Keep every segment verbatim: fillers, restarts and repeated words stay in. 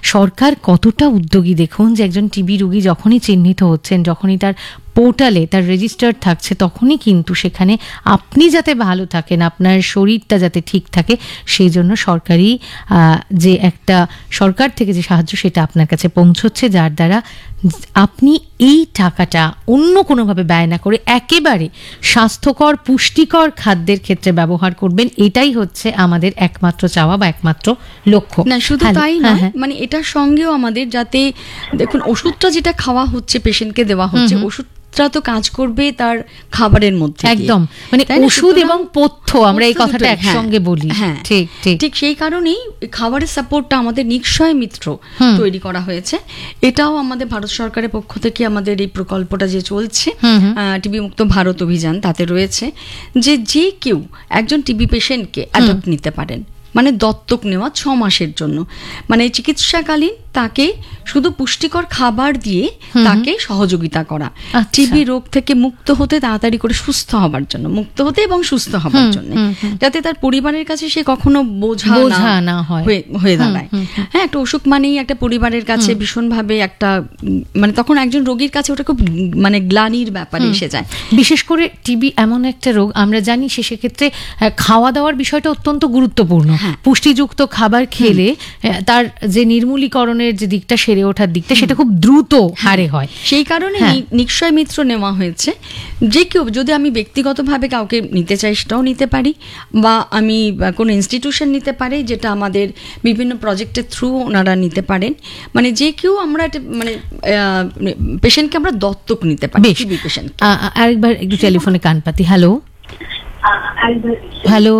সরকার কতটা উদ্যোগী দেখুন, যে একজন টিবি রোগী যখনই চিহ্নিত হচ্ছেন, যখনই তার পোর্টালে তার রেজিস্টার্ড থাকছে, তখনই কিন্তু সেখানে আপনি যাতে ভালো থাকেন, আপনার শরীরটা যাতে ঠিক থাকে, সেই জন্য সরকারি যে একটা সরকার থেকে যে সাহায্য সেটা আপনার কাছে পৌঁছচ্ছে, যার দ্বারা আপনি এই টাকাটা অন্য কোনোভাবে ব্যয় না করে একেবারে স্বাস্থ্যকর পুষ্টিকর খাদ্যের ক্ষেত্রে ব্যবহার করবেন। এটাই হচ্ছে আমাদের একমাত্র চাওয়া বা একমাত্র লক্ষ্য। না শুধু তাই নয়, মানে এটার সঙ্গেও আমাদের যাতে দেখুন ওষুধটা যেটা খাওয়া হচ্ছে, পেশেন্টকে দেওয়া হচ্ছে, ওষুধ তো কাজ করবে তার খাবারের মধ্যে একদম, মানে ওষুধ এবং পথ্য আমরা এই কথাটা একসঙ্গে বলি। হ্যাঁ ঠিক ঠিক ঠিক সেই কারণেই খাবারের সাপোর্টটা আমাদের নিশ্চয় মিত্র তৈরি করা হয়েছে। এটাও আমাদের ভারত সরকারের পক্ষ থেকে আমাদের এই প্রকল্পটা যে চলছে টিবি মুক্ত ভারত অভিযান, তাতে রয়েছে যে যে কেউ একজন টিবি পেশেন্টকে অ্যাডপ্ট নিতে পারেন, মানে দত্তক নেওয়া ছ মাসের জন্য, মানে চিকিৎসাকালীন তাকে শুধু পুষ্টিকর খাবার দিয়ে তাকে সহযোগিতা করা, টিবি রোগ থেকে মুক্ত হতে, তাড়াতাড়ি করে সুস্থ হবার জন্য, মুক্ত হতে এবং সুস্থ হবার জন্য, যাতে তার পরিবারের কাছে সে কখনো বোঝা না হয়ে দাঁড়ায়। হ্যাঁ, একটা অসুখ মানেই একটা পরিবারের কাছে ভীষণভাবে একটা, মানে তখন একজন রোগীর কাছে ওটা খুব মানে গ্লানির ব্যাপার এসে যায়। বিশেষ করে টিবি এমন একটা রোগ, আমরা জানি সে সেক্ষেত্রে খাওয়া দাওয়ার বিষয়টা অত্যন্ত গুরুত্বপূর্ণ। পুষ্টিযুক্ত খাবার খেলে তার যে নির্মূলীকরণের যে দিকটা, সেরে ওঠার দিকটা, সেটা খুব দ্রুত হারে হয়। সেই কারণে নিশ্চয় মিত্র নেওয়া হয়েছে। যে কেউ, যদি আমি ব্যক্তিগতভাবে কাউকে নিতে চাই সেটাও নিতে পারি, বা আমি কোনো ইনস্টিটিউশন নিতে পারি, যেটা আমাদের বিভিন্ন প্রজেক্টের থ্রু ওনারা নিতে পারেন। মানে যে কেউ আমরা মানে পেশেন্টকে আমরা দত্তক নিতে পারি। আরেকবার একটু টেলিফোনে কান পাতি। হ্যালো হ্যালো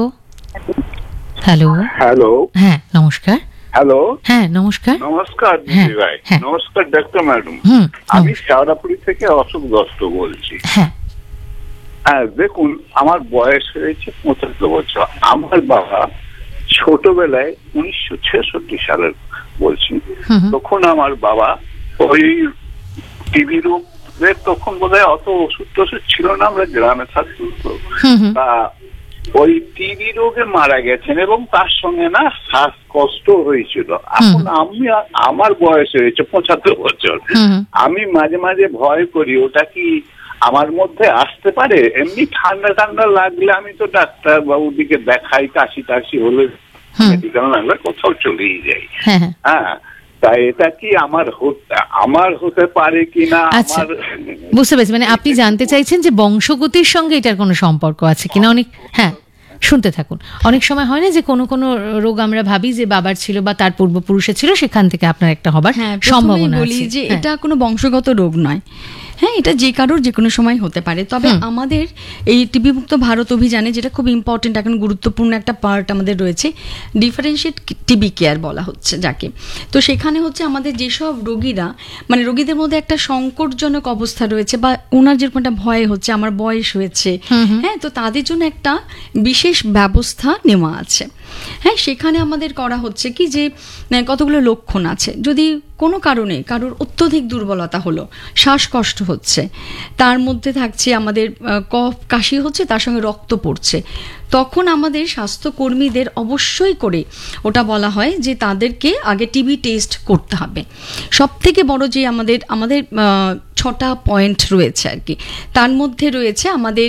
হ্যালো হ্যালো হ্যাঁ নমস্কার। হ্যালো হ্যাঁ নমস্কার। নমস্কার দিদি ভাই। নমস্কার ডাক্তার ম্যাডাম। আমি শেওড়াফুলি থেকে অশোক দত্ত বলছি। হ্যাঁ হ্যাঁ দেখুন, আমার বয়স হয়েছে পঁচাত্তর বছর। আমার বাবা ছোটবেলায় উনিশশো ছেষট্টি সালের বলছি, তখন আমার বাবা ওই টিবি রোগের, তখন বোধহয় অত ওষুধ টষুধ ছিল না, আমরা গ্রামে থাকতাম, তো তা ওই টিবি রোগে মারা গেছেন, এবং তার সঙ্গে না শ্বাসকষ্ট হয়েছিল। এখন আমি, আমার বয়স হয়েছে পঁচাত্তর বছর, আমি মাঝে মাঝে ভয় করি ওটা কি আমার মধ্যে আসতে পারে। এমনি ঠান্ডা ঠান্ডা লাগলে আমি তো ডাক্তার বাবুর দিকে দেখাই, কাশি টাশি হলে মেডিকেল লাগলে কোথাও চলেই যাই। হ্যাঁ, তাই এটা কি আমার আমার হতে পারে কিনা? আমার বুঝতে পেরেছি, মানে আপনি জানতে চাইছেন যে বংশগতির সঙ্গে এটার কোনো সম্পর্ক আছে কিনা। অনেক হ্যাঁ শুনতে থাকুন। অনেক সময় হয় না যে কোনো কোনো রোগ আমরা ভাবি যে বাবার ছিল বা তার পূর্বপুরুষের ছিল, সেখান থেকে আপনার একটা হবার সম্ভাবনা আছে। বলি যে এটা কোনো বংশগত রোগ নয়। হ্যাঁ, এটা যে কারোর যে কোনো সময় হতে পারে। তবে আমাদের এই টিবি মুক্ত ভারত অভিযানে যেটা খুব ইম্পর্টেন্ট, এখন গুরুত্বপূর্ণ একটা পার্ট আমাদের রয়েছে, ডিফারেন্সিয়েট টিবি কেয়ার বলা হচ্ছে যাকে। তো সেখানে হচ্ছে আমাদের যেসব রোগীরা, মানে রোগীদের মধ্যে একটা সংকটজনক অবস্থা রয়েছে, বা ওনার যেরকম একটা ভয় হচ্ছে, আমার বয়স হয়েছে, হ্যাঁ, তো তাদের জন্য একটা বিশেষ ব্যবস্থা নেওয়া আছে। হ্যাঁ, সেখানে আমাদের করা হচ্ছে কি যে কতগুলো লক্ষণ আছে। যদি কোনো কারণে কারোর অত্যধিক দুর্বলতা হলো, শ্বাসকষ্ট হচ্ছে, তার মধ্যে থাকছে আমাদের কফ কাশি হচ্ছে, তার সঙ্গে রক্ত পড়ছে, তখন আমাদের স্বাস্থ্যকর্মীদের অবশ্যই করে ওটা বলা হয় যে তাদেরকে আগে টিবি টেস্ট করতে হবে। সব থেকে বড় যে আমাদের আমাদের ছটা পয়েন্ট রয়েছে আর কি, তার মধ্যে রয়েছে আমাদের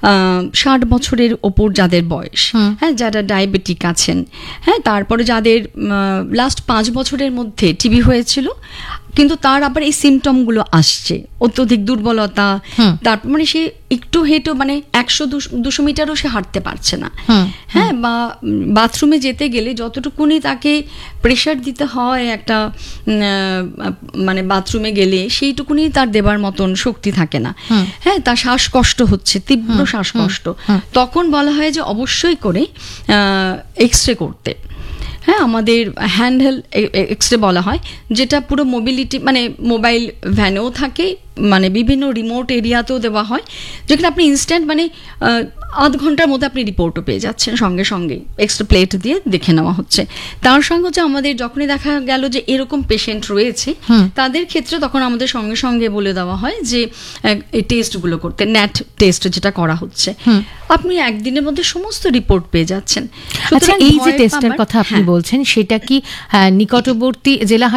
ষাট বছরের ওপর যাদের বয়স, হ্যাঁ, যারা ডায়াবেটিক আছেন, হ্যাঁ, তারপরে যাদের লাস্ট পাঁচ বছরের মধ্যে টিবি হয়েছিল, কিন্তু তার আবার এই সিমটমগুলো আসছে, অত্যধিক দুর্বলতা, তারপর মানে সে একটু হেঁটো মানে একশো দুশো মিটারও সে হাঁটতে পারছে না, হ্যাঁ, বা বাথরুমে যেতে গেলে যতটুকুনি তাকে প্রেশার দিতে হয় একটা মানে বাথরুমে গেলে, সেইটুকুনি তার দেবার মতন শক্তি থাকে না, হ্যাঁ, তার শ্বাসকষ্ট হচ্ছে, তীব্র শ্বাসকষ্ট, তখন বলা হয় যে অবশ্যই করে এক্স রে করতে। হ্যাঁ, আমাদের হ্যান্ডহেল্ড এক্স রে বলা হয়, যেটা পুরো মোবিলিটি মানে মোবাইল ভ্যানেও থাকে, মানে বিভিন্ন রিমোট এরিয়াতেও দেওয়া হয়, যেখানে আপনি ইনস্ট্যান্ট মানে আধ ঘন্টার মধ্যে আপনি রিপোর্টও পেয়ে যাচ্ছেন, সঙ্গে সঙ্গে এক্সট্রা প্লেট দিয়ে দেখে নেওয়া হচ্ছে। তার সঙ্গে হচ্ছে আমাদের যখনই দেখা গেল যে এরকম পেশেন্ট রয়েছে, তাদের ক্ষেত্রে তখন আমাদের সঙ্গে সঙ্গে বলে দেওয়া হয় যে এই টেস্টগুলো করতে, ন্যাট টেস্ট যেটা করা হচ্ছে, আপনি একদিনের মধ্যে সমস্ত রিপোর্ট পেয়ে যাচ্ছেন। আচ্ছা, এই যে টেস্টের কথা আপনি বলছেন, সেটা কি নিকটবর্তী জেলা